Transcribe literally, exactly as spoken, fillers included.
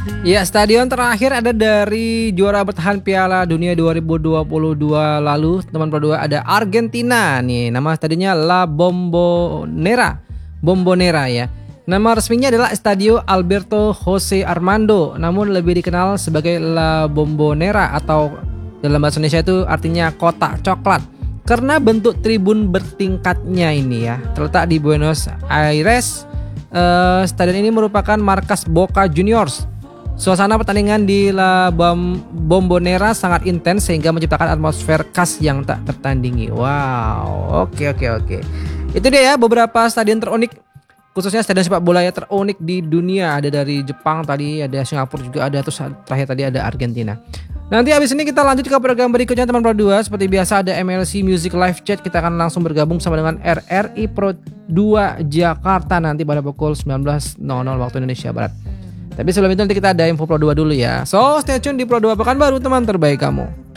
Ya, stadion terakhir ada dari juara bertahan Piala Dunia dua ribu dua puluh dua lalu, teman Pro dua, ada Argentina nih. Nama stadionnya La Bombonera. Bombonera ya. Nama resminya adalah Estadio Alberto Jose Armando, namun lebih dikenal sebagai La Bombonera atau dalam bahasa Indonesia itu artinya kotak coklat. Karena bentuk tribun bertingkatnya ini ya, terletak di Buenos Aires. Eh, stadion ini merupakan markas Boca Juniors. Suasana pertandingan di La Bombonera sangat intens sehingga menciptakan atmosfer khas yang tak tertandingi. Wow, oke oke oke. Itu dia ya beberapa stadion terunik, khususnya stadion sepak bola yang terunik di dunia. Ada dari Jepang tadi, ada Singapura juga ada, terus terakhir tadi ada Argentina. Nanti abis ini kita lanjut ke program berikutnya teman Pro dua. Seperti biasa ada M L C Music Live Chat. Kita akan langsung bergabung sama dengan R R I Pro dua Jakarta nanti pada pukul sembilan belas nol nol waktu Indonesia Barat. Tapi sebelum itu nanti kita ada info Pro dua dulu ya. So stay tune di Pro dua Pekanbaru, teman terbaik kamu.